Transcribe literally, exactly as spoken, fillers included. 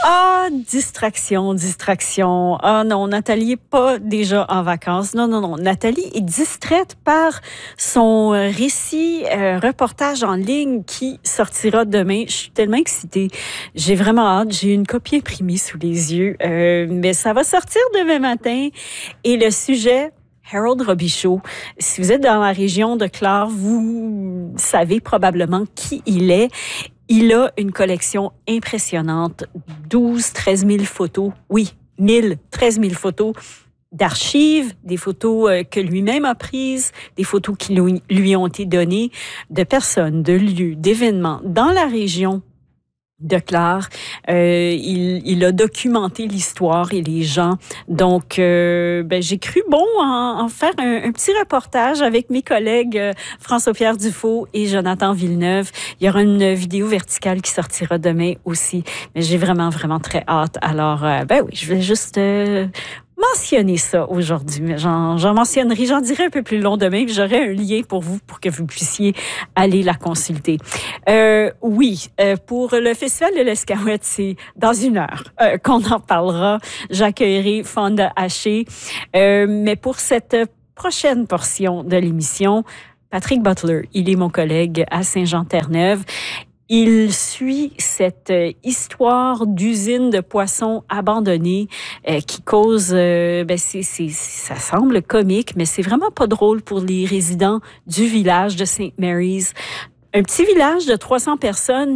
Ah, distraction, distraction. Ah non, Nathalie est pas déjà en vacances. Non, non, non. Nathalie est distraite par son récit, euh, reportage en ligne qui sortira demain. Je suis tellement excitée. J'ai vraiment hâte. J'ai une copie imprimée sous les yeux. Euh, mais ça va sortir demain matin. Et le sujet... Harold Robichaud. Si vous êtes dans la région de Clare, vous savez probablement qui il est. Il a une collection impressionnante, douze, treize mille photos. Oui, mille, treize mille photos d'archives, des photos que lui-même a prises, des photos qui lui ont été données de personnes, de lieux, d'événements dans la région de Clare. Euh, il, il a documenté l'histoire et les gens. Donc, euh, ben, j'ai cru bon en, en faire un, un petit reportage avec mes collègues euh, François-Pierre Dufault et Jonathan Villeneuve. Il y aura une vidéo verticale qui sortira demain aussi. Mais j'ai vraiment, vraiment très hâte. Alors, euh, ben oui, je vais juste... Euh, mentionner ça aujourd'hui, mais j'en, j'en mentionnerai, j'en dirai un peu plus long demain, puis j'aurai un lien pour vous pour que vous puissiez aller la consulter. Euh, oui, euh, pour le Festival de l'Escaouette, c'est dans une heure euh, qu'on en parlera. J'accueillerai Fonda Haché. Euh, mais pour cette prochaine portion de l'émission, Patrick Butler, il est mon collègue à Saint-Jean-Terre-Neuve. Il suit cette histoire d'usine de poissons abandonnée euh, qui cause, euh, ben c'est, c'est, ça semble comique, mais c'est vraiment pas drôle pour les résidents du village de Saint Mary's. Un petit village de trois cents personnes